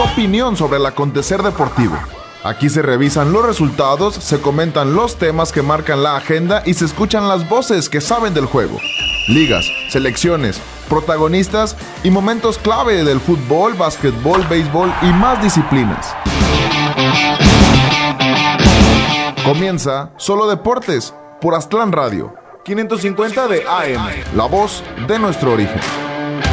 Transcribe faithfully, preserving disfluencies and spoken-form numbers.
opinión sobre el acontecer deportivo. Aquí se revisan los resultados, se comentan los temas que marcan la agenda y se escuchan las voces que saben del juego. Ligas, selecciones, protagonistas y momentos clave del fútbol, básquetbol, béisbol y más disciplinas. Comienza Solo Deportes por Aztlán Radio, quinientos cincuenta de A M, la voz de nuestro origen.